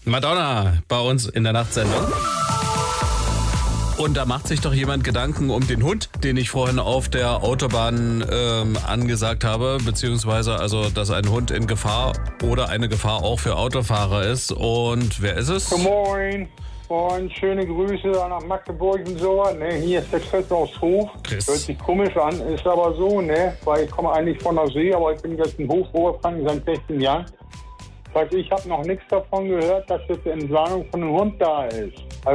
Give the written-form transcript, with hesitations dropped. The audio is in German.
Madonna bei uns in der Nachtsendung. Und da macht sich doch jemand Gedanken um den Hund, den ich vorhin auf der Autobahn angesagt habe, beziehungsweise also, dass ein Hund in Gefahr oder eine Gefahr auch für Autofahrer ist. Und wer ist es? Moin. Und schöne Grüße nach Magdeburg und so. Ne, hier ist der Chris aus Hof. Chris. Hört sich komisch an, ist aber so, ne? Weil ich komme eigentlich von der See, aber ich bin jetzt in Hofoberfranken seit 16 Jahren. Das heißt, ich habe noch nichts davon gehört, dass jetzt eine Entwarnung von einem Hund da ist.